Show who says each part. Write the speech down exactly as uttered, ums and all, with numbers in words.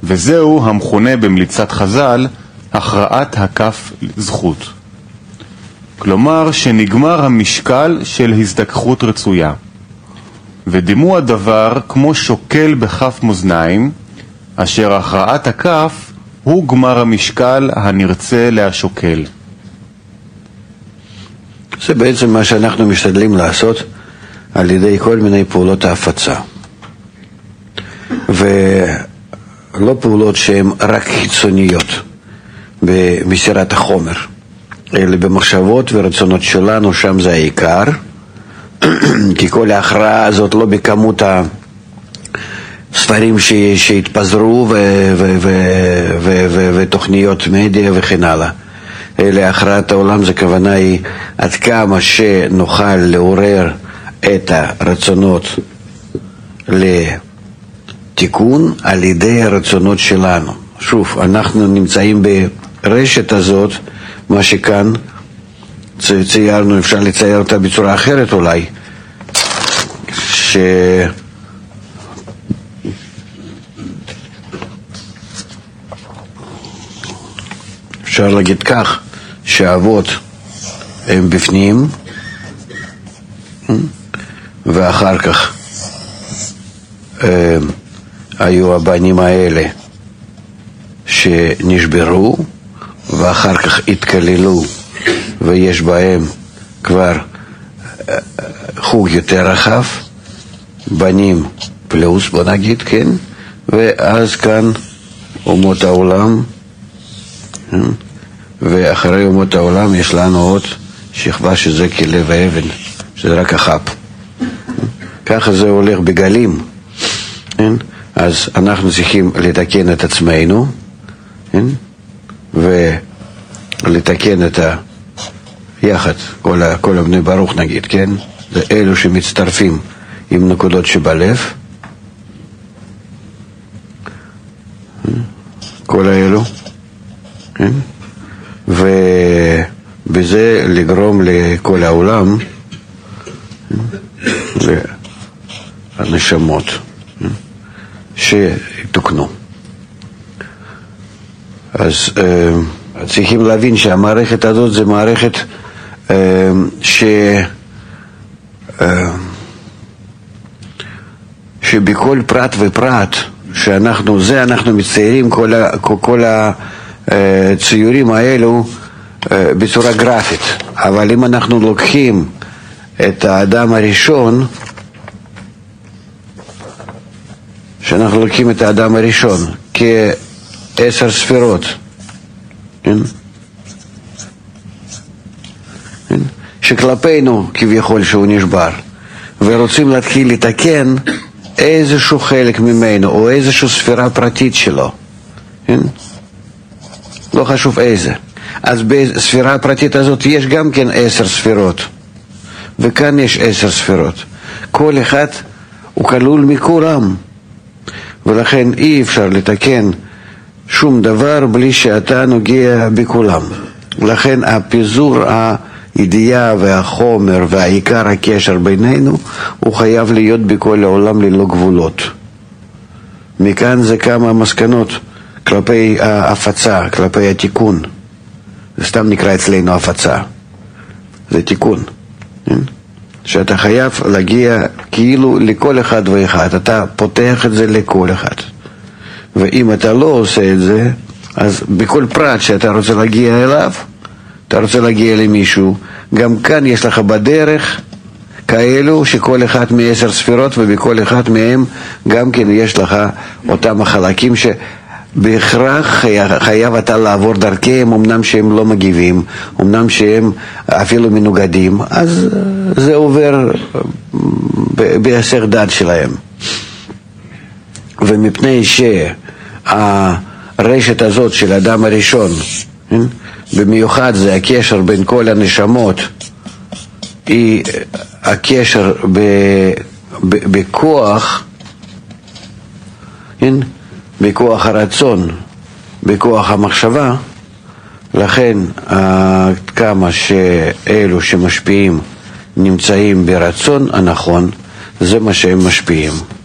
Speaker 1: וזהו המכונה במליצת חז"ל הכרעת הכף זכות. כלומר שנגמר המשקל של הזדככות רצויה. ודימו הדבר כמו שוקל בכף מאזניים, אשר הכרעת הכף הוא גמר המשקל הנרצה להשוקל.
Speaker 2: זה בעצם מה שאנחנו משתדלים לעשות על ידי כל מיני פעולות ההפצה. ולא פעולות שהן רק חיצוניות במסירת החומר, אלא במחשבות ורצונות שלנו, שם זה העיקר. כי כל ההכרעה הזאת לא בכמות הספרים שהתפזרו ותוכניות מדיה וכן הלאה, אלא הכרעת העולם. זה כוונה היא עד כמה שנוכל לעורר את הרצונות לתיקון על ידי הרצונות שלנו. שוב, אנחנו נמצאים ברשת הזאת, מה שכאן ציירנו, אפשר לצייר אותה בצורה אחרת אולי, ש... אפשר להגיד כך, שהאבות הם בפנים, ואחר כך הם, היו הבנים האלה שנשברו, ואחר כך התקללו, ויש בהם כבר חוג יותר רחב, בנים פלוס, בוא נגיד, כן? ואז כאן אומות העולם, ואחרי אומות העולם יש לנו עוד שכבה שזה כלב האבן, שזה רק החפ. ככה זה הולך בגלים, כן? אז אנחנו צריכים לתקן את עצמנו, כן? ולתקן את ה... יחד, כל, ה... כל הבני ברוך נגיד, כן? זה אלו שמצטרפים עם נקודות שבלב, כל האלו, כן? ובזה לגרום לכל העולם, לנשמות שתוקנו. אז צריכים להבין שהמערכת הזאת זה מערכת ש... שבכל פרט ופרט שאנחנו, זה אנחנו מציירים כל, ה... כל הציורים האלו בצורה גרפית. אבל אם אנחנו לוקחים את האדם הראשון, שאנחנו לוקחים את האדם הראשון כעשר ספירות, כן? כן? שכלפינו כביכול שהוא נשבר, ורוצים להתחיל לתקן איזשהו חלק ממנו או איזושהי ספירה פרטית שלו, כן? לא חשוב איזה. אז בספירה הפרטית הזאת יש גם כן עשר ספירות, וכאן יש עשר ספירות. כל אחד הוא כלול מכולם, ולכן אי אפשר לתקן שום דבר בלי שאתה נוגע בכולם. לכן הפיזור הידיעה והחומר והעיקר הקשר בינינו הוא חייב להיות בכל העולם ללא גבולות. מכאן זה כמה מסקנות כלפי ההפצה, כלפי התיקון. זה סתם נקרא אצלנו הפצה, זה תיקון, כן? שאתה חייב להגיע כאילו לכל אחד ואחד, אתה פותח את זה לכל אחד. ואם אתה לא עושה את זה, אז בכל פרט שאתה רוצה להגיע אליו, אתה רוצה להגיע למישהו, גם כאן יש לך בדרך כאלו שכל אחד מעשר ספירות, ובכל אחד מהם גם כן יש לך אותם החלקים שבהכרח חייב אתה לעבור דרכם, אמנם שהם לא מגיבים, אמנם שהם אפילו מנוגדים, אז זה עובר בהיסח דעת שלהם. ומפני שהרשת הזאת של האדם הראשון, במיוחד זה הקשר בין כל הנשמות, היא הקשר ב, ב, בכוח, כן? בכוח הרצון, בכוח המחשבה. לכן כמה שאלו שמשפיעים נמצאים ברצון הנכון, זה מה שהם משפיעים.